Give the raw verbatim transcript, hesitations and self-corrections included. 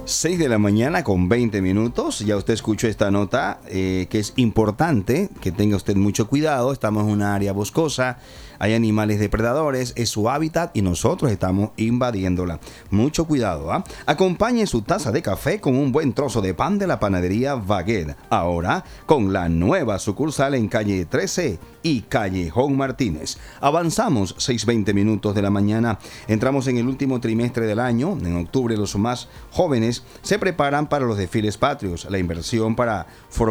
seis de la mañana con veinte minutos. Ya usted escuchó esta nota, eh, que es importante que tenga usted mucho cuidado. Estamos en una área boscosa, hay animales depredadores, es su hábitat y nosotros estamos invadiéndola. Mucho cuidado, ¿ah? Acompañe su taza de café con un buen trozo de pan de la panadería Baguette. Ahora con la nueva sucursal en calle trece y Callejón Martínez. Avanzamos seis veinte minutos de la mañana. Entramos en el último trimestre del año. En octubre los más jóvenes se preparan para los desfiles patrios. La inversión para formar